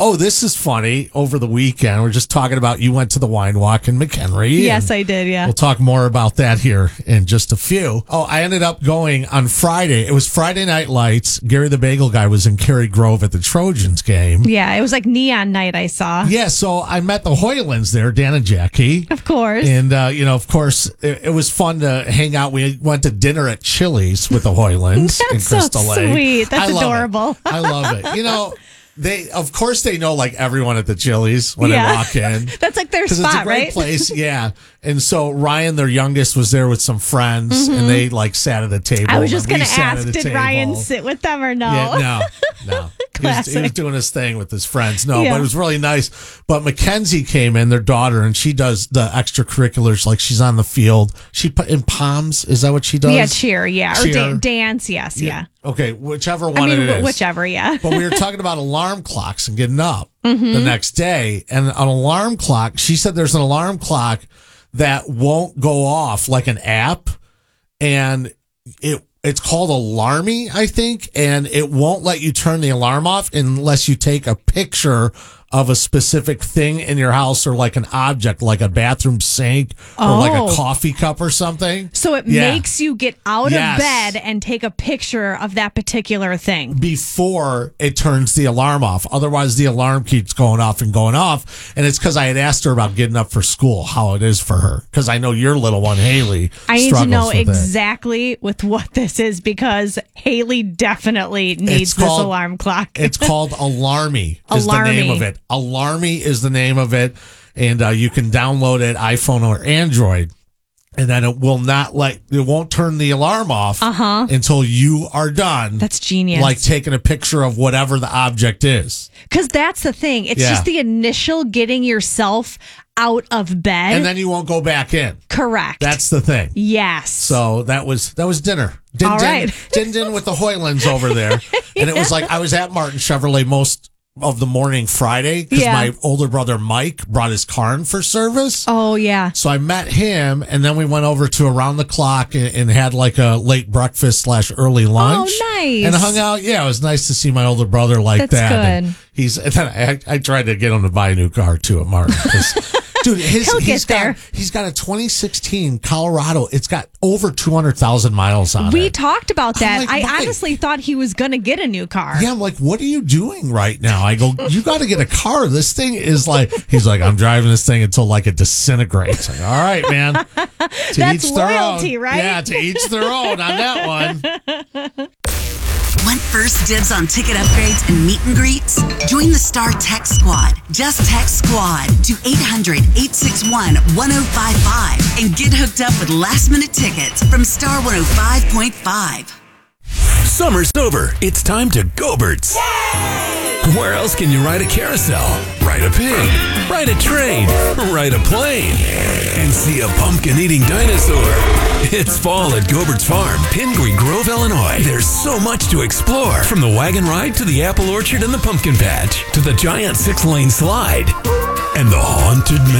oh, this is funny. Over the weekend, we're just talking about you went to the wine walk in McHenry. Yes, I did, yeah. We'll talk more about that here in just a few. Oh, I ended up going on Friday. It was Friday Night Lights. Gary the Bagel Guy was in Cary Grove at the Trojans game. Yeah, it was like neon night, I saw. Yeah, so I met the Hoylans there, Dan and Jackie. Of course. And, of course, it was fun to hang out. We went to dinner at Chili's with the Hoylans in That's so Crystal Lake. sweet. That's adorable. I love it. Of course they know like everyone at the Chili's when they walk in. That's like their spot, it's a great right? place, yeah. And so Ryan, their youngest, was there with some friends, and they like sat at the table. I was just going to ask, did table. Ryan sit with them or no? Yeah, no. He was doing his thing with his friends. No, but it was really nice. But Mackenzie came in, their daughter, and she does the extracurriculars. Like she's on the field. She put in Poms. Is that what she does? Yeah, cheer. Cheer. Or dance. Yes, yeah. Okay, whichever one it is. Whichever, yeah. But we were talking about alarm clocks and getting up the next day. And an alarm clock, she said there's an alarm clock that won't go off, like an app. And it's called Alarmy, I think. And it won't let you turn the alarm off unless you take a picture of a specific thing in your house, or like an object, like a bathroom sink or like a coffee cup or something. So it makes you get out of bed and take a picture of that particular thing before it turns the alarm off. Otherwise, the alarm keeps going off and going off. And it's because I had asked her about getting up for school, how it is for her. Because I know your little one, Haley, I need to know with exactly with what this is, because Haley definitely needs this alarm clock. It's called Alarmy is the name of it. Alarmy is the name of it. And you can download it, iPhone or Android. And then it won't turn the alarm off until you are done. That's genius. Like taking a picture of whatever the object is. Because that's the thing. It's just the initial getting yourself out of bed. And then you won't go back in. Correct. That's the thing. Yes. So that was dinner. All right. Din with the Hoylans over there. And it was like I was at Martin Chevrolet most of the morning Friday because my older brother Mike brought his car in for service. Oh, yeah. So I met him, and then we went over to Around the Clock and had like a late breakfast / early lunch. Oh, nice. And hung out. Yeah, it was nice to see my older brother like That's that. good. And then I tried to get him to buy a new car too at Martin. Dude, he's got a 2016 Colorado. It's got over 200,000 miles on it. We talked about that. Like, I honestly thought he was going to get a new car. Yeah, I'm like, what are you doing right now? I go, you got to get a car. This thing is like, he's like, I'm driving this thing until like it disintegrates. Like, all right, man. That's loyalty, right? Yeah, to each their own on that one. Want first dibs on ticket upgrades and meet and greets? Join the Star Text Squad. Just text SQUAD to 800-861-1055 and get hooked up with last-minute tickets from Star 105.5. Summer's over. It's time to Go-Birds. Where else can you ride a carousel, ride a pig, ride a train, ride a plane, and see a pumpkin-eating dinosaur? It's fall at Go-Birds Farm, Pingree Grove, Illinois. There's so much to explore, from the wagon ride to the apple orchard and the pumpkin patch, to the giant 6-lane slide and the Haunted